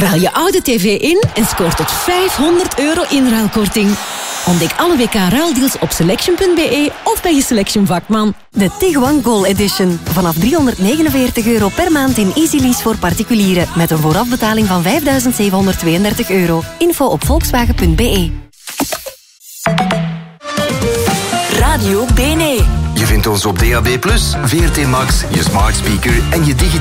Ruil je oude tv in en scoor tot €500 inruilkorting. Ontdek alle WK-ruildeals op selection.be of bij je Selection vakman. De Tiguan Goal Edition. Vanaf €349 per maand in Easy Lease voor particulieren. Met een voorafbetaling van €5.732. Info op volkswagen.be. Radio BNE. Je vindt ons op DAB+, VRT Max, je smart speaker en je digitale